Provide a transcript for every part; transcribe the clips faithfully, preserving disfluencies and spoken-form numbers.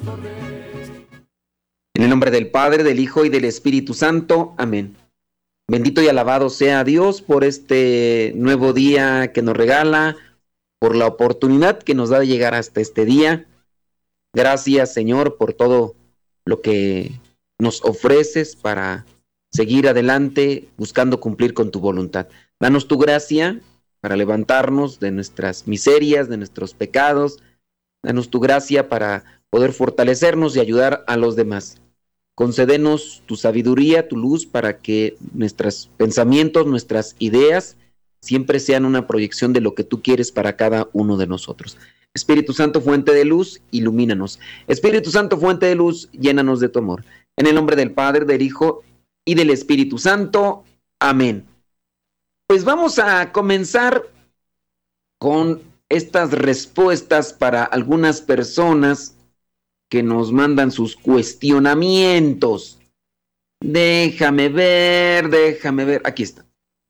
En el nombre del Padre, del Hijo y del Espíritu Santo. Amén. Bendito y alabado sea Dios por este nuevo día que nos regala, por la oportunidad que nos da de llegar hasta este día. Gracias, Señor, por todo lo que nos ofreces para seguir adelante buscando cumplir con tu voluntad. Danos tu gracia para levantarnos de nuestras miserias, de nuestros pecados. Danos tu gracia para poder fortalecernos y ayudar a los demás. Concédenos tu sabiduría, tu luz, para que nuestros pensamientos, nuestras ideas siempre sean una proyección de lo que tú quieres para cada uno de nosotros. Espíritu Santo, fuente de luz, ilumínanos. Espíritu Santo, fuente de luz, llénanos de tu amor. En el nombre del Padre, del Hijo y del Espíritu Santo. Amén. Pues vamos a comenzar con estas respuestas para algunas personas que nos mandan sus cuestionamientos. Déjame ver, déjame ver. Aquí está.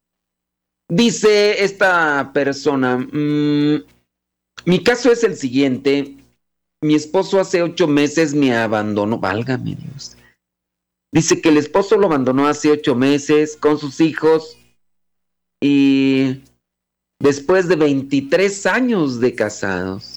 Dice esta persona, mmm, mi caso es el siguiente. Mi esposo hace ocho meses me abandonó. Válgame Dios. Dice que el esposo lo abandonó hace ocho meses con sus hijos y después de veintitrés años de casados.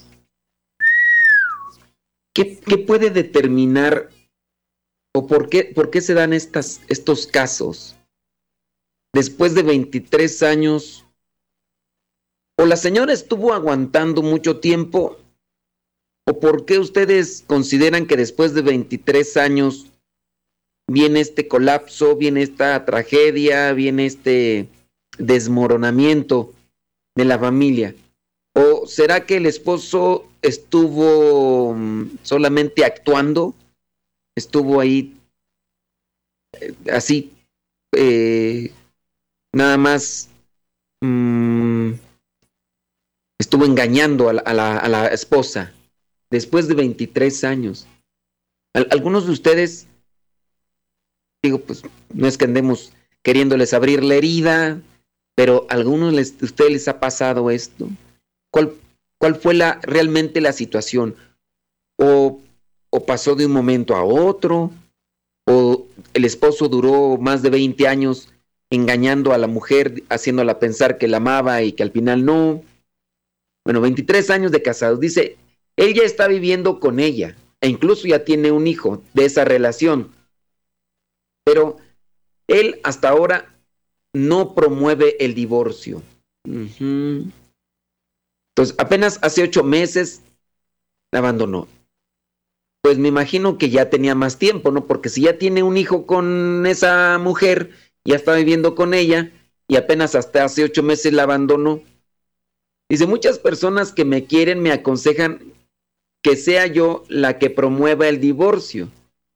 ¿Qué, qué puede determinar o por qué, por qué se dan estas, estos casos? Después de veintitrés años, o la señora estuvo aguantando mucho tiempo, o por qué ustedes consideran que después de veintitrés años viene este colapso, viene esta tragedia, viene este desmoronamiento de la familia. ¿O será que el esposo estuvo solamente actuando? Estuvo ahí eh, así, eh, nada más mmm, estuvo engañando a la, a, la, a la esposa después de veintitrés años. Al, algunos de ustedes, digo, pues no es que andemos queriéndoles abrir la herida, pero a algunos les, de ustedes les ha pasado esto. ¿Cuál, cuál fue la, realmente la situación? O, ¿O pasó de un momento a otro? ¿O el esposo duró más de veinte años engañando a la mujer, haciéndola pensar que la amaba y que al final no? Bueno, veintitrés años de casados. Dice, él ya está viviendo con ella e incluso ya tiene un hijo de esa relación. Pero él hasta ahora no promueve el divorcio. Uh-huh. Entonces, apenas hace ocho meses la abandonó. Pues me imagino que ya tenía más tiempo, ¿no? Porque si ya tiene un hijo con esa mujer, ya está viviendo con ella, y apenas hasta hace ocho meses la abandonó. Dice, muchas personas que me quieren me aconsejan que sea yo la que promueva el divorcio.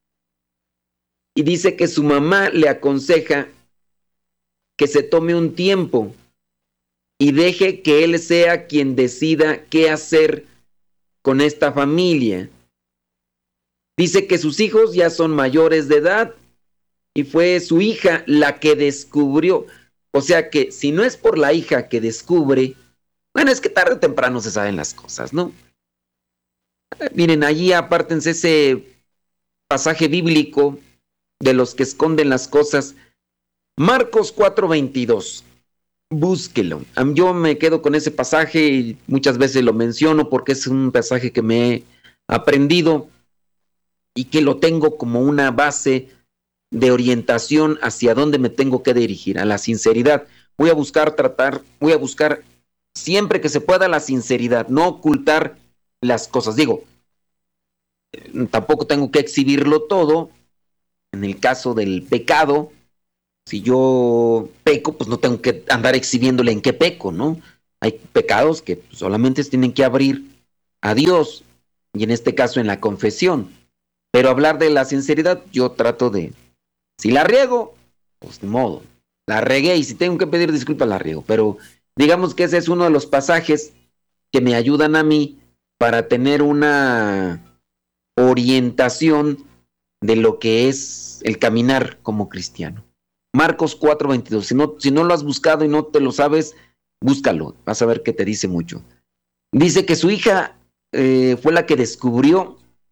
Y dice que su mamá le aconseja que se tome un tiempo y deje que él sea quien decida qué hacer con esta familia. Dice que sus hijos ya son mayores de edad y fue su hija la que descubrió. O sea que si no es por la hija que descubre, bueno, es que tarde o temprano se saben las cosas, ¿no? Miren, allí apártense ese pasaje bíblico de los que esconden las cosas. Marcos cuatro veintidós. Búsquelo. Yo me quedo con ese pasaje y muchas veces lo menciono porque es un pasaje que me he aprendido y que lo tengo como una base de orientación hacia dónde me tengo que dirigir, a la sinceridad. Voy a buscar tratar, voy a buscar siempre que se pueda la sinceridad, no ocultar las cosas. Digo, tampoco tengo que exhibirlo todo. En el caso del pecado, si yo peco, pues no tengo que andar exhibiéndole en qué peco, ¿no? Hay pecados que solamente se tienen que abrir a Dios, y en este caso en la confesión. Pero hablar de la sinceridad, yo trato de, si la riego, pues de modo, la regué, y si tengo que pedir disculpas, la riego. Pero digamos que ese es uno de los pasajes que me ayudan a mí para tener una orientación de lo que es el caminar como cristiano. Marcos cuatro veintidós. Si no, si no lo has buscado y no te lo sabes, búscalo. Vas a ver que te dice mucho. Dice que su hija eh, fue la que descubrió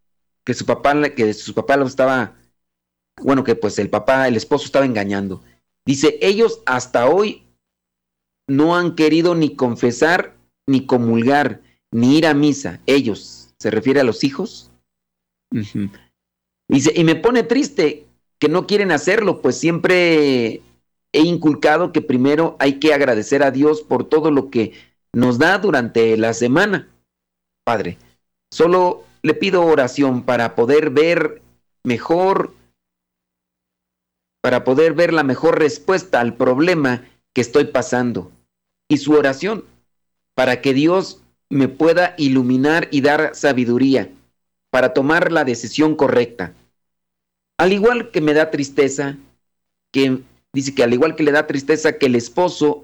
que su papá, que su papá lo estaba, bueno, que pues el papá, el esposo estaba engañando. Dice, ellos hasta hoy no han querido ni confesar, ni comulgar, ni ir a misa. Ellos, ¿se refiere a los hijos? Uh-huh. Dice, y me pone triste que no quieren hacerlo, pues siempre he inculcado que primero hay que agradecer a Dios por todo lo que nos da durante la semana. Padre, solo le pido oración para poder ver mejor, para poder ver la mejor respuesta al problema que estoy pasando. Y su oración, para que Dios me pueda iluminar y dar sabiduría para tomar la decisión correcta. Al igual que me da tristeza, que dice que al igual que le da tristeza que el esposo,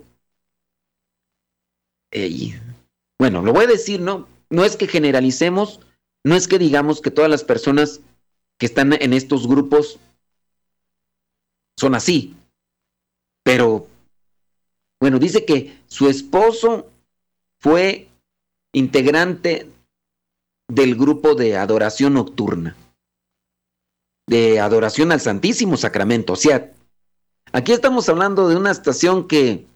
eh, bueno, lo voy a decir, ¿no? No es que generalicemos, no es que digamos que todas las personas que están en estos grupos son así, pero, bueno, dice que su esposo fue integrante del grupo de adoración nocturna, de adoración al Santísimo Sacramento. O sea, aquí estamos hablando de una estación que,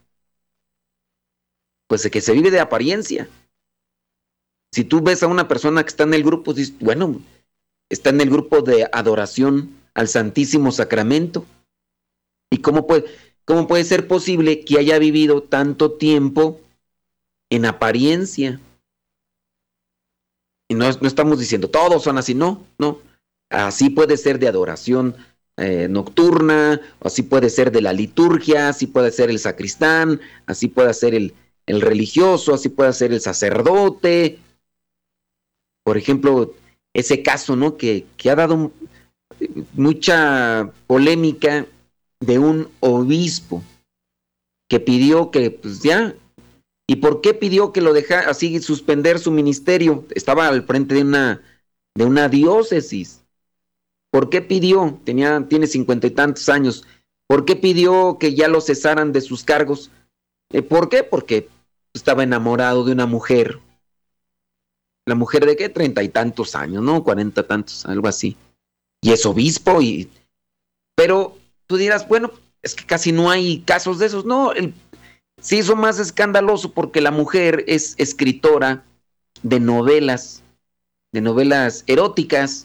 pues, que se vive de apariencia. Si tú ves a una persona que está en el grupo, dices, bueno, está en el grupo de adoración al Santísimo Sacramento. ¿Y cómo puede, cómo puede ser posible que haya vivido tanto tiempo en apariencia? Y no, no estamos diciendo, todos son así, no, no. Así puede ser de adoración eh, nocturna, así puede ser de la liturgia, así puede ser el sacristán, así puede ser el, el religioso, así puede ser el sacerdote. Por ejemplo, ese caso, ¿no? Que, que ha dado mucha polémica de un obispo que pidió que, pues ya, ¿y por qué pidió que lo dejara así, suspender su ministerio? Estaba al frente de una, de una diócesis. ¿Por qué pidió? Tenía, tiene cincuenta y tantos años. ¿Por qué pidió que ya lo cesaran de sus cargos? Eh, ¿Por qué? Porque estaba enamorado de una mujer. ¿La mujer de qué? Treinta y tantos años, ¿no? Cuarenta tantos, algo así. Y es obispo y... Pero tú dirás, bueno, es que casi no hay casos de esos. No, el... se hizo más escandaloso porque la mujer es escritora de novelas, de novelas eróticas.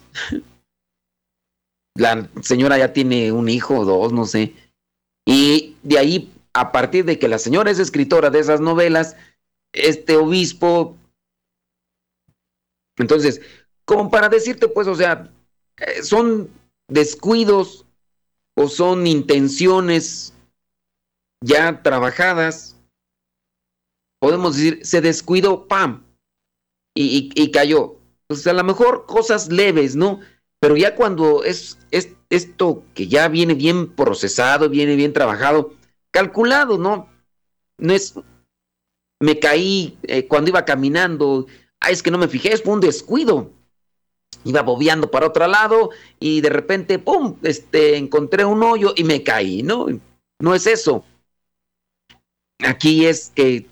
La señora ya tiene un hijo o dos, no sé. Y de ahí, a partir de que la señora es escritora de esas novelas, este obispo... Entonces, como para decirte, pues, o sea, son descuidos o son intenciones ya trabajadas. Podemos decir, se descuidó, ¡pam! Y, y, y cayó. Pues a lo mejor cosas leves, ¿no? Pero ya cuando es, es esto que ya viene bien procesado, viene bien trabajado, calculado, ¿no? No es, me caí eh, cuando iba caminando, ah, es que no me fijé, fue un descuido. Iba bobeando para otro lado y de repente, ¡pum!, este, encontré un hoyo y me caí, ¿no? No es eso. Aquí es que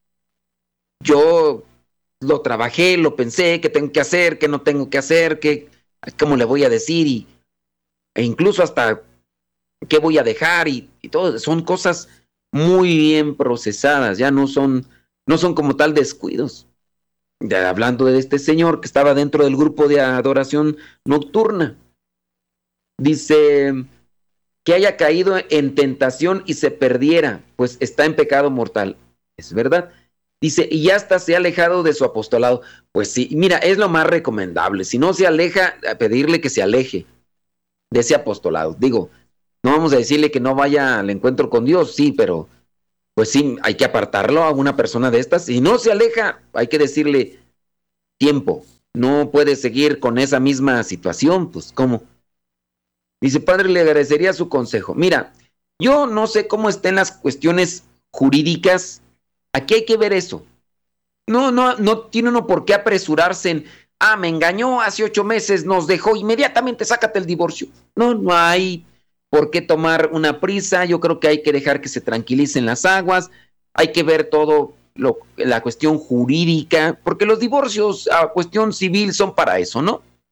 yo lo trabajé, lo pensé, qué tengo que hacer, qué no tengo que hacer, qué, cómo le voy a decir y, e incluso hasta qué voy a dejar y, y todo. Son cosas muy bien procesadas, ya no son, no son como tal descuidos. Ya hablando de este señor que estaba dentro del grupo de adoración nocturna, dice que haya caído en tentación y se perdiera, pues está en pecado mortal. Es verdad. Dice, y ya hasta se ha alejado de su apostolado. Pues sí, mira, es lo más recomendable. Si no se aleja, a pedirle que se aleje de ese apostolado. Digo, no vamos a decirle que no vaya al encuentro con Dios, sí, pero pues sí, hay que apartarlo a una persona de estas. Si no se aleja, hay que decirle tiempo. No puede seguir con esa misma situación, pues, ¿cómo? Dice, padre, le agradecería su consejo. Mira, yo no sé cómo estén las cuestiones jurídicas. Aquí hay que ver eso. No, no, no tiene uno por qué apresurarse en, ah, me engañó hace ocho meses, nos dejó, inmediatamente sácate el divorcio. No, no hay por qué tomar una prisa. Yo creo que hay que dejar que se tranquilicen las aguas. Hay que ver todo lo, la cuestión jurídica, porque los divorcios a cuestión civil son para eso, ¿no?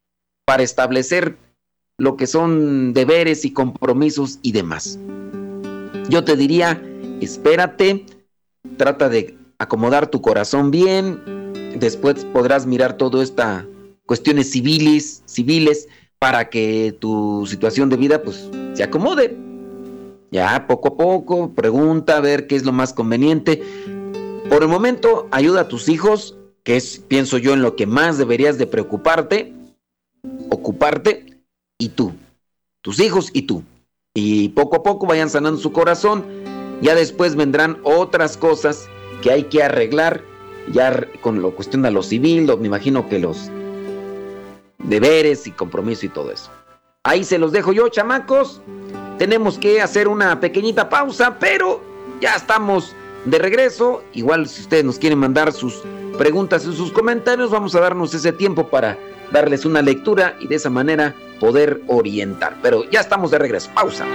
para establecer lo que son deberes y compromisos y demás. Yo te diría, espérate, trata de acomodar tu corazón bien, después podrás mirar todas estas cuestiones civiles, civiles para que tu situación de vida pues se acomode. Ya poco a poco, pregunta a ver qué es lo más conveniente. Por el momento, ayuda a tus hijos, que es, pienso yo, en lo que más deberías de preocuparte, ocuparte, y tú, tus hijos y tú. Y poco a poco vayan sanando su corazón. Ya después vendrán otras cosas que hay que arreglar, ya con la cuestión de lo civil, me imagino que los deberes y compromiso y todo eso. Ahí se los dejo yo, chamacos. Tenemos que hacer una pequeñita pausa, pero ya estamos de regreso. Igual si ustedes nos quieren mandar sus preguntas y sus comentarios, vamos a darnos ese tiempo para darles una lectura y de esa manera poder orientar. Pero ya estamos de regreso. Pausa.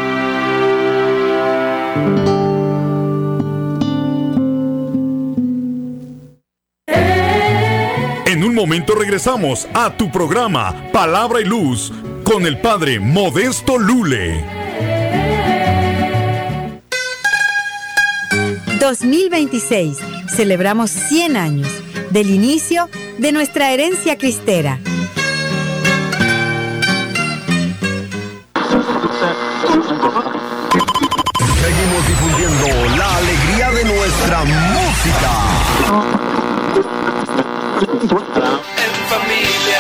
En un momento regresamos a tu programa Palabra y Luz con el Padre Modesto Lule. dos mil veintiséis. Celebramos cien años del inicio de nuestra herencia cristera. Seguimos difundiendo la alegría de nuestra música. En familia.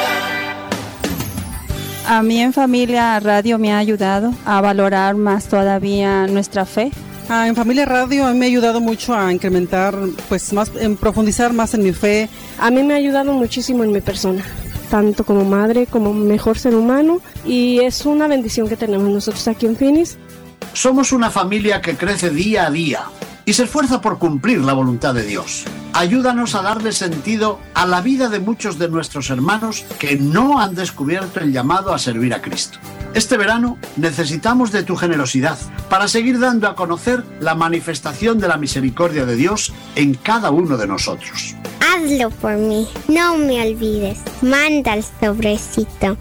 A mí en Familia Radio me ha ayudado a valorar más todavía nuestra fe. Ah, en Familia Radio a mí me ha ayudado mucho a incrementar, pues más, en profundizar más en mi fe. A mí me ha ayudado muchísimo en mi persona, tanto como madre como mejor ser humano, y es una bendición que tenemos nosotros aquí en Phoenix. Somos una familia que crece día a día y se esfuerza por cumplir la voluntad de Dios. Ayúdanos a darle sentido a la vida de muchos de nuestros hermanos que no han descubierto el llamado a servir a Cristo. Este verano necesitamos de tu generosidad para seguir dando a conocer la manifestación de la misericordia de Dios en cada uno de nosotros. Hazlo por mí, no me olvides. Manda el sobrecito.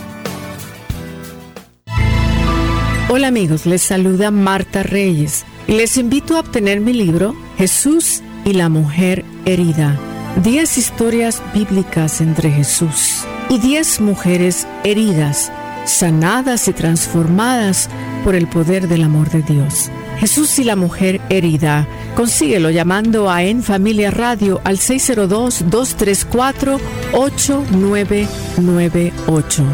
Hola amigos, les saluda Marta Reyes y les invito a obtener mi libro Jesús y la mujer herida. Diez historias bíblicas entre Jesús y diez mujeres heridas, sanadas y transformadas por el poder del amor de Dios. Jesús y la mujer herida. Consíguelo llamando a En Familia Radio al seis cero dos, dos tres cuatro, ocho nueve nueve ocho.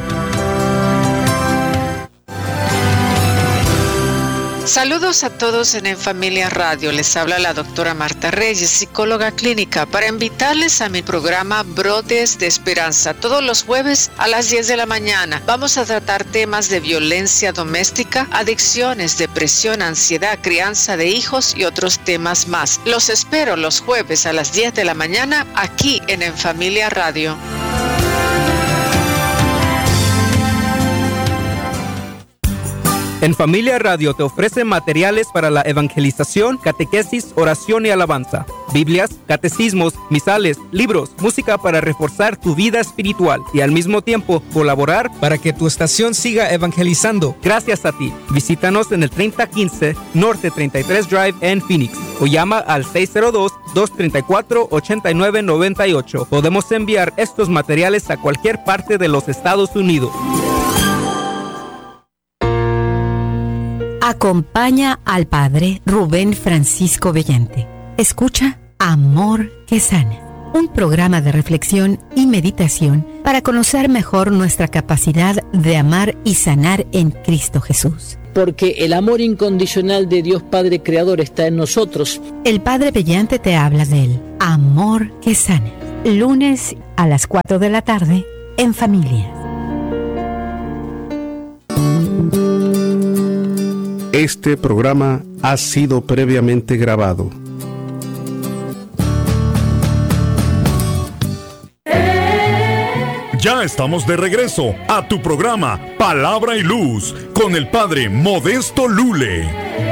Saludos a todos en En Familia Radio. Les habla la doctora Marta Reyes, psicóloga clínica, para invitarles a mi programa Brotes de Esperanza. Todos los jueves a las diez de la mañana vamos a tratar temas de violencia doméstica, adicciones, depresión, ansiedad, crianza de hijos y otros temas más. Los espero los jueves a las diez de la mañana aquí en En Familia Radio. En Familia Radio te ofrece materiales para la evangelización, catequesis, oración y alabanza, Biblias, catecismos, misales, libros, música para reforzar tu vida espiritual y al mismo tiempo colaborar para que tu estación siga evangelizando. Gracias a ti. Visítanos en el treinta quince Norte treinta y tres Drive en Phoenix o llama al seis cero dos, dos tres cuatro, ocho nueve nueve ocho. Podemos enviar estos materiales a cualquier parte de los Estados Unidos. Acompaña al Padre Rubén Francisco Bellante. Escucha Amor que Sana, un programa de reflexión y meditación para conocer mejor nuestra capacidad de amar y sanar en Cristo Jesús. Porque el amor incondicional de Dios Padre Creador está en nosotros. El Padre Bellante te habla del Amor que Sana, lunes a las cuatro de la tarde en Familia. Este programa ha sido previamente grabado. Ya estamos de regreso a tu programa Palabra y Luz con el Padre Modesto Lule.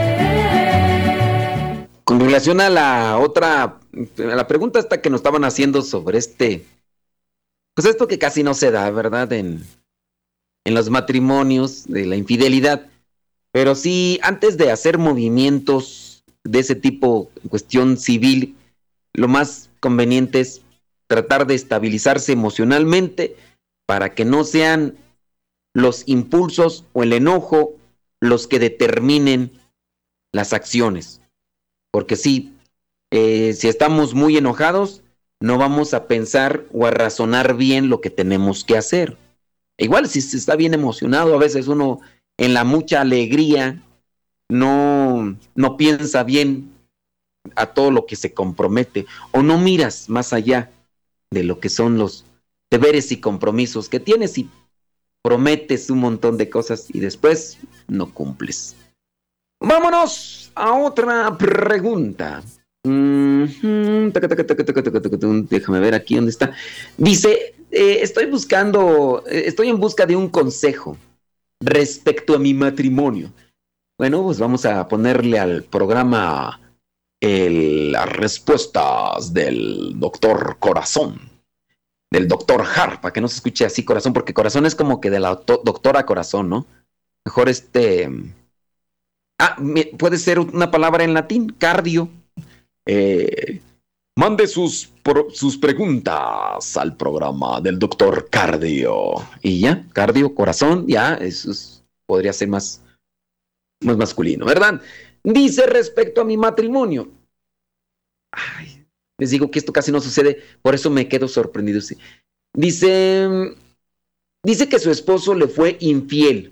Con relación a la otra, a la pregunta esta que nos estaban haciendo sobre este Pues esto que casi no se da, ¿verdad? En, en los matrimonios de la infidelidad. Pero sí, antes de hacer movimientos de ese tipo, cuestión civil, lo más conveniente es tratar de estabilizarse emocionalmente para que no sean los impulsos o el enojo los que determinen las acciones. Porque sí, eh, si estamos muy enojados, no vamos a pensar o a razonar bien lo que tenemos que hacer. Igual si se está bien emocionado, a veces uno en la mucha alegría no, no piensa bien a todo lo que se compromete o no miras más allá de lo que son los deberes y compromisos que tienes y prometes un montón de cosas y después no cumples. Vámonos a otra pregunta. Mm-hmm. Déjame ver aquí dónde está. Dice, eh, estoy buscando, eh, estoy en busca de un consejo respecto a mi matrimonio. Bueno, pues vamos a ponerle al programa el, las respuestas del doctor Corazón, del doctor Hart, para que no se escuche así Corazón, porque Corazón es como que de la to- doctora Corazón, ¿no? Mejor este... Ah, puede ser una palabra en latín, cardio. Eh, mande sus, pro, sus preguntas al programa del doctor Cardio. Y ya, cardio, corazón, ya, eso es, podría ser más, más masculino, ¿verdad? Dice respecto a mi matrimonio. Ay, les digo que esto casi no sucede, por eso me quedo sorprendido. Dice, dice que su esposo le fue infiel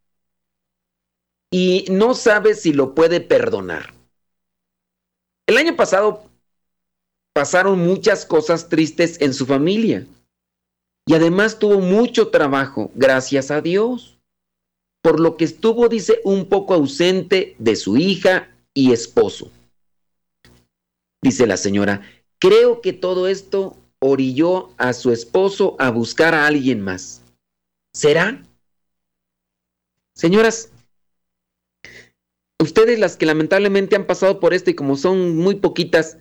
y no sabe si lo puede perdonar. El año pasado pasaron muchas cosas tristes en su familia y además tuvo mucho trabajo, gracias a Dios, por lo que estuvo, dice, un poco ausente de su hija y esposo. Dice la señora, creo que todo esto orilló a su esposo a buscar a alguien más. ¿Será? Señoras, ustedes las que lamentablemente han pasado por esto y como son muy poquitas,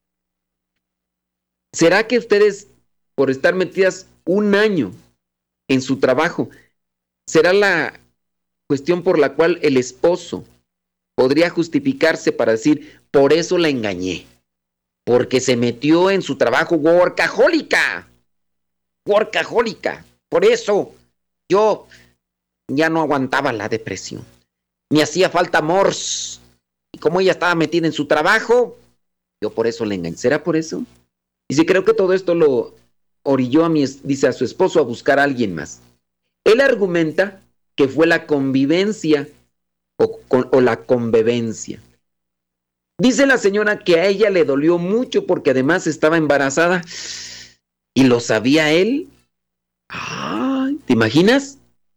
¿será que ustedes, por estar metidas un año en su trabajo, será la cuestión por la cual el esposo podría justificarse para decir, por eso la engañé, porque se metió en su trabajo workahólica, workahólica, por eso yo ya no aguantaba la depresión? Me hacía falta amor. Y como ella estaba metida en su trabajo, yo por eso le engañé. ¿Será por eso? Dice, creo que todo esto lo orilló a mi, dice, a su esposo a buscar a alguien más. Él argumenta que fue la convivencia o, con, o la convivencia. Dice la señora que a ella le dolió mucho porque además estaba embarazada y lo sabía él. Ay, ¿te imaginas?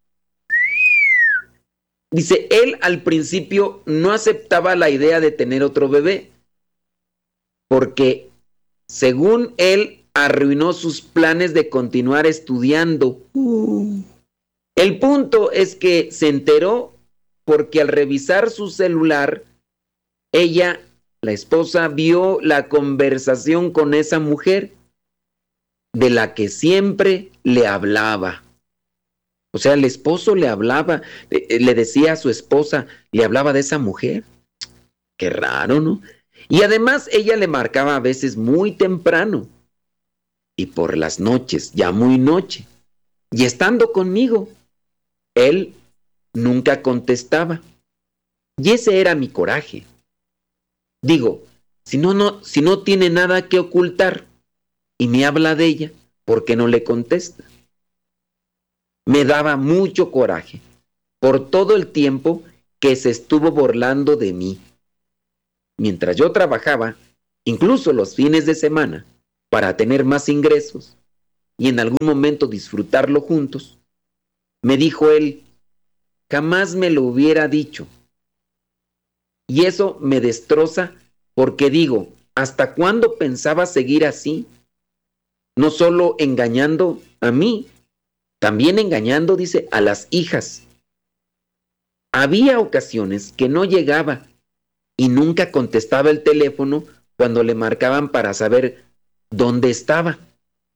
Dice, él al principio no aceptaba la idea de tener otro bebé, porque según él arruinó sus planes de continuar estudiando. Uh. El punto es que se enteró porque al revisar su celular, ella, la esposa, vio la conversación con esa mujer de la que siempre le hablaba. O sea, el esposo le hablaba, le decía a su esposa, le hablaba de esa mujer. Qué raro, ¿no? Y además ella le marcaba a veces muy temprano y por las noches, ya muy noche. Y estando conmigo, él nunca contestaba. Y ese era mi coraje. Digo, si no, no, si no tiene nada que ocultar y me habla de ella, ¿por qué no le contesta? Me daba mucho coraje por todo el tiempo que se estuvo burlando de mí. Mientras yo trabajaba, incluso los fines de semana, para tener más ingresos y en algún momento disfrutarlo juntos, me dijo él, jamás me lo hubiera dicho. Y eso me destroza porque digo, ¿hasta cuándo pensaba seguir así? No solo engañando a mí, también engañando, dice, a las hijas. Había ocasiones que no llegaba y nunca contestaba el teléfono cuando le marcaban para saber dónde estaba.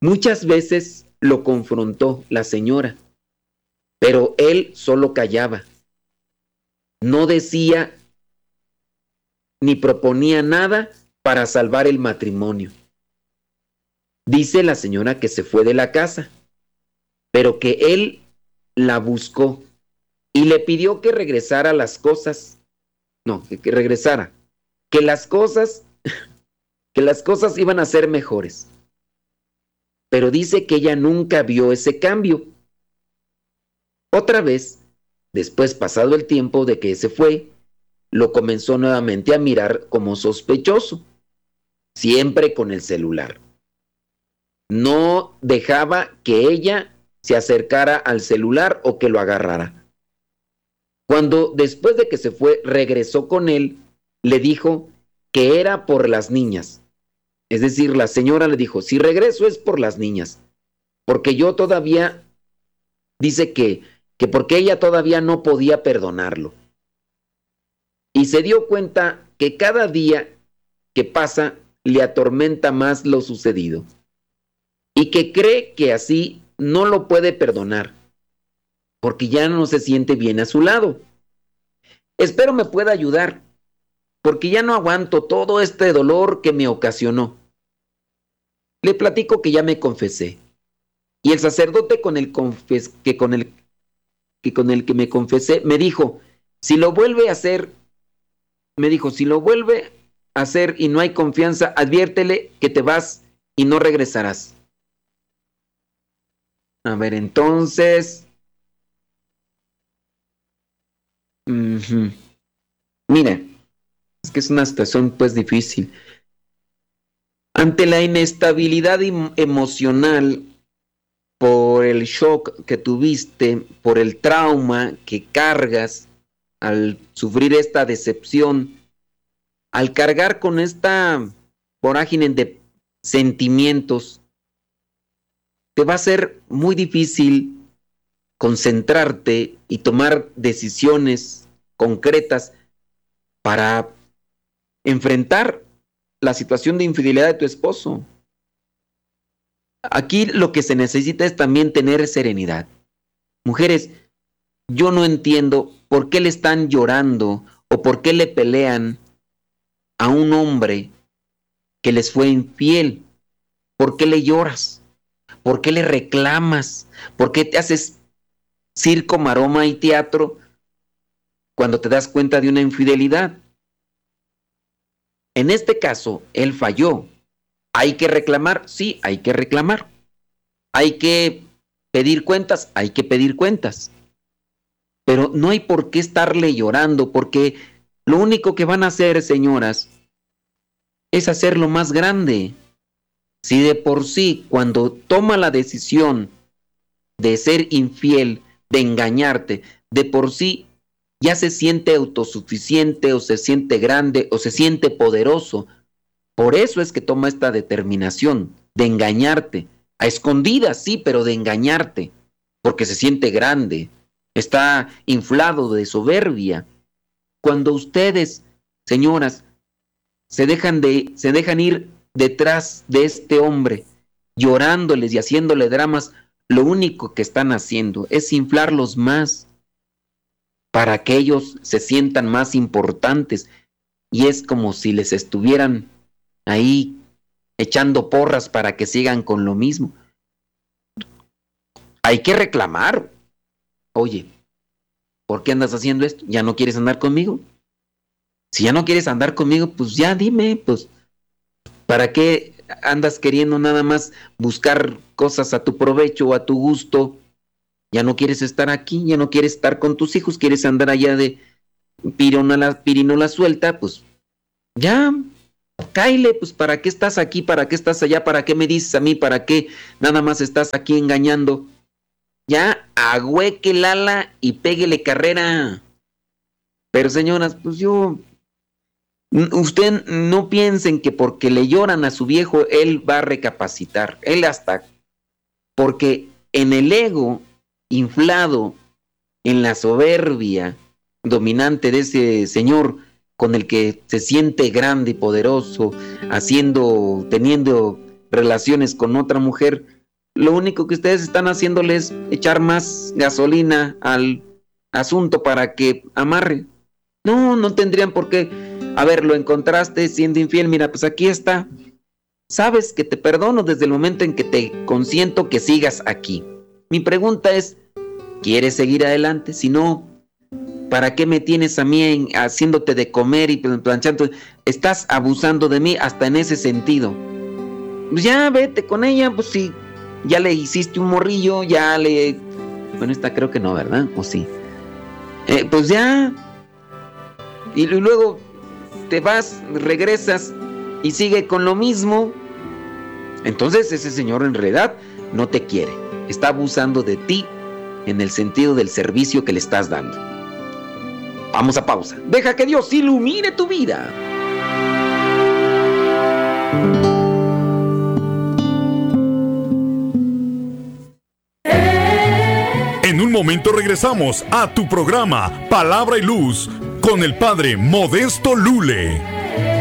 Muchas veces lo confrontó la señora, pero él solo callaba. No decía ni proponía nada para salvar el matrimonio. Dice la señora que se fue de la casa, pero que él la buscó y le pidió que regresara las cosas. No, que, que regresara. Que las cosas, que las cosas iban a ser mejores. Pero dice que ella nunca vio ese cambio. Otra vez, después pasado el tiempo de que se fue, lo comenzó nuevamente a mirar como sospechoso, siempre con el celular. No dejaba que ella se acercara al celular o que lo agarrara. Cuando después de que se fue, regresó con él, le dijo que era por las niñas. Es decir, la señora le dijo, si regreso es por las niñas, porque yo todavía, dice que, que porque ella todavía no podía perdonarlo. Y se dio cuenta que cada día que pasa le atormenta más lo sucedido. Y que cree que así no lo puede perdonar, porque ya no se siente bien a su lado. Espero me pueda ayudar, porque ya no aguanto todo este dolor que me ocasionó. Le platico que ya me confesé. Y el sacerdote con el, confes que, con el, que con el que me confesé me dijo, si lo vuelve a hacer, me dijo, si lo vuelve a hacer y no hay confianza, adviértele que te vas y no regresarás. A ver, entonces... Uh-huh. Mira, es que es una situación pues difícil. Ante la inestabilidad emocional por el shock que tuviste, por el trauma que cargas al sufrir esta decepción, al cargar con esta vorágine de sentimientos, te va a ser muy difícil concentrarte y tomar decisiones concretas para enfrentar la situación de infidelidad de tu esposo. Aquí lo que se necesita es también tener serenidad. Mujeres, yo no entiendo por qué le están llorando o por qué le pelean a un hombre que les fue infiel. ¿Por qué le lloras? ¿Por qué le reclamas? ¿Por qué te haces circo, maroma y teatro cuando te das cuenta de una infidelidad? En este caso, él falló. ¿Hay que reclamar? Sí, hay que reclamar. ¿Hay que pedir cuentas? Hay que pedir cuentas. Pero no hay por qué estarle llorando, porque lo único que van a hacer, señoras, es hacerlo más grande. Si de por sí, cuando toma la decisión de ser infiel, de engañarte, de por sí ya se siente autosuficiente o se siente grande o se siente poderoso. Por eso es que toma esta determinación de engañarte. A escondidas, sí, pero de engañarte. Porque se siente grande. Está inflado de soberbia. Cuando ustedes, señoras, se dejan, de, se dejan ir detrás de este hombre, llorándoles y haciéndole dramas, lo único que están haciendo es inflarlos más, para que ellos se sientan más importantes, y es como si les estuvieran ahí echando porras para que sigan con lo mismo. Hay que reclamar. Oye, ¿por qué andas haciendo esto? ¿Ya no quieres andar conmigo? Si ya no quieres andar conmigo, pues ya dime, pues, ¿para qué andas queriendo nada más buscar cosas a tu provecho o a tu gusto? Ya no quieres estar aquí, ya no quieres estar con tus hijos, quieres andar allá de pirinola, pirinola suelta, pues ya, cáile, pues ¿para qué estás aquí? ¿Para qué estás allá? ¿Para qué me dices a mí? ¿Para qué nada más estás aquí engañando? Ya, agüeque el ala y péguele carrera. Pero señoras, pues yo, usted no piensen que porque le lloran a su viejo, él va a recapacitar. Él hasta, porque en el ego inflado, en la soberbia dominante de ese señor con el que se siente grande y poderoso, haciendo, teniendo relaciones con otra mujer, lo único que ustedes están haciéndole es echar más gasolina al asunto para que amarre. No, no tendrían por qué. A ver, lo encontraste siendo infiel, mira, pues aquí está. Sabes que te perdono desde el momento en que te consiento que sigas aquí. Mi pregunta es, ¿quieres seguir adelante? Si no, ¿para qué me tienes a mí en, haciéndote de comer y planchando? Estás abusando de mí hasta en ese sentido. Pues ya vete con ella, pues si ya le hiciste un morrillo, ya le... Bueno, esta creo que no, ¿verdad? ¿O sí? Eh, pues ya. Y luego te vas, regresas y sigue con lo mismo. Entonces ese señor en realidad no te quiere. Está abusando de ti en el sentido del servicio que le estás dando. Vamos a pausa. Deja que Dios ilumine tu vida. En un momento regresamos a tu programa Palabra y Luz con el Padre Modesto Lule.